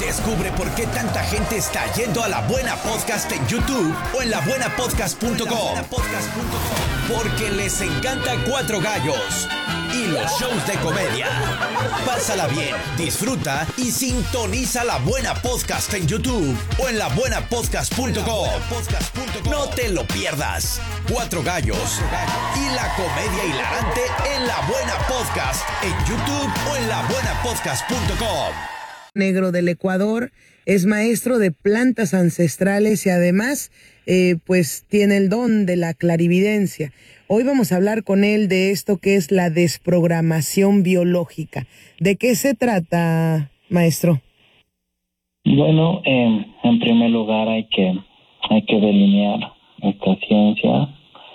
Descubre por qué tanta gente está yendo a La Buena Podcast en YouTube o en labuenapodcast.com. Porque les encanta Cuatro Gallos y los shows de comedia. Pásala bien, disfruta y sintoniza La Buena Podcast en YouTube o en labuenapodcast.com. No te lo pierdas. Cuatro Gallos y la comedia hilarante en La Buena Podcast en YouTube o en labuenapodcast.com. Negro del Ecuador, es maestro de plantas ancestrales y además pues tiene el don de la clarividencia. Hoy vamos a hablar con él de esto que es la desprogramación biológica. ¿De qué se trata, maestro? Bueno, en primer lugar hay que delinear esta ciencia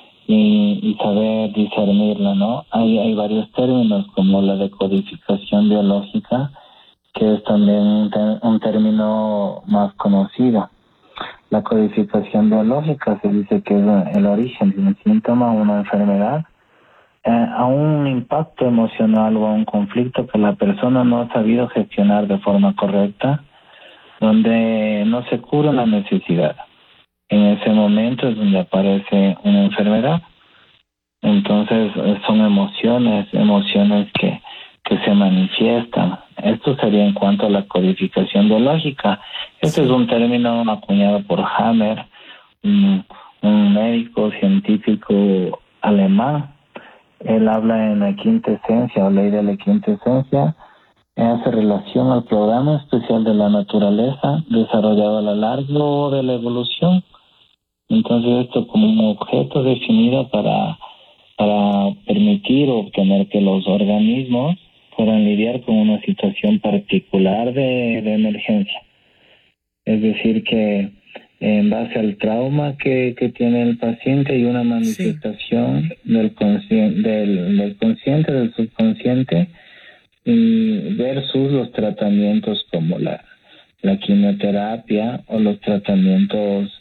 y saber discernirla, ¿no? Hay varios términos como la decodificación biológica, que es también un término más conocido. La codificación biológica se dice que es el origen de un síntoma, una enfermedad, a un impacto emocional o a un conflicto que la persona no ha sabido gestionar de forma correcta, donde no se cura la necesidad. En ese momento es donde aparece una enfermedad. Entonces son emociones que se manifiestan. Esto sería en cuanto a la codificación biológica. Este es un término acuñado por Hammer, un médico científico alemán. Él habla en la quinta esencia o ley de la quinta esencia. Hace relación al programa especial de la naturaleza desarrollado a lo largo de la evolución. Entonces esto como un objeto definido para permitir o obtener que los organismos puedan lidiar con una situación particular de emergencia. Es decir, que en base al trauma que tiene el paciente hay una manifestación del consciente, del subconsciente, versus los tratamientos como la quimioterapia o los tratamientos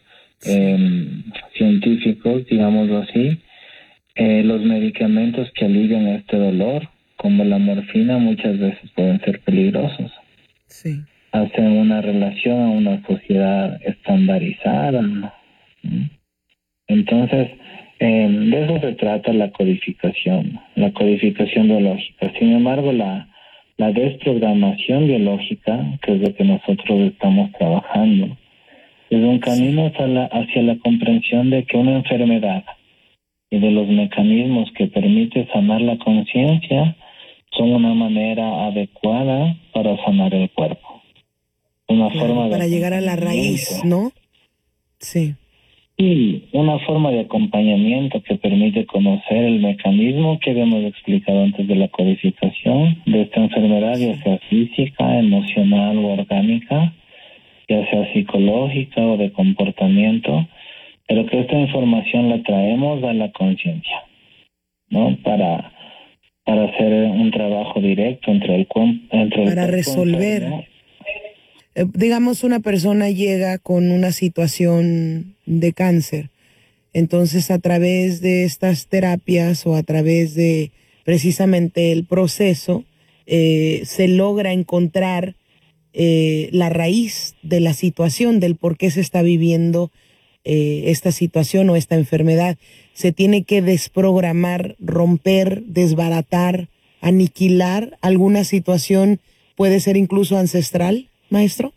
científicos, digámoslo así. Los medicamentos que alivian este dolor, como la morfina, muchas veces pueden ser peligrosos. Sí. Hacen una relación a una sociedad estandarizada, ¿no? Entonces, de eso se trata la codificación biológica. Sin embargo, la desprogramación biológica, que es lo que nosotros estamos trabajando, es un camino hacia la comprensión de que una enfermedad y de los mecanismos que permite sanar la conciencia son una manera adecuada para sanar el cuerpo. Una forma para llegar a la raíz, ¿no? Sí. Y una forma de acompañamiento que permite conocer el mecanismo que habíamos explicado antes de la codificación de esta enfermedad, ya sea física, emocional o orgánica, ya sea psicológica o de comportamiento, pero que esta información la traemos a la conciencia, ¿no? Para hacer un trabajo directo entre para resolver. Digamos, una persona llega con una situación de cáncer, entonces a través de estas terapias o a través de precisamente el proceso se logra encontrar la raíz de la situación, del por qué se está viviendo esta situación o esta enfermedad. Se tiene que desprogramar, romper, desbaratar, aniquilar alguna situación, puede ser incluso ancestral, maestro.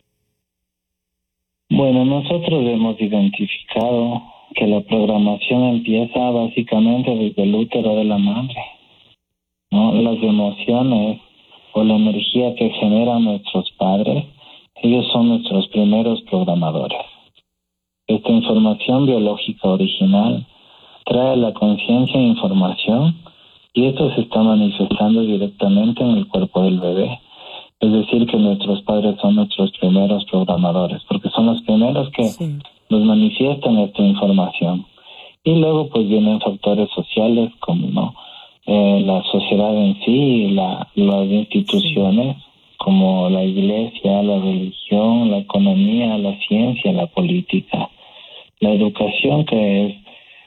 Bueno, nosotros hemos identificado que la programación empieza básicamente desde el útero de la madre, ¿no? Las emociones o la energía que generan nuestros padres, ellos son nuestros primeros programadores. Esta información biológica original trae a la conciencia información y esto se está manifestando directamente en el cuerpo del bebé. Es decir, que nuestros padres son nuestros primeros programadores, porque son los primeros que nos manifiestan esta información. Y luego pues vienen factores sociales como la sociedad en sí, las instituciones como la iglesia, la religión, la economía, la ciencia, la política, la educación, que es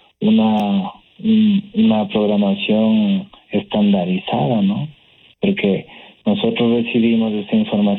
una programación estandarizada, ¿no? Porque nosotros recibimos esa información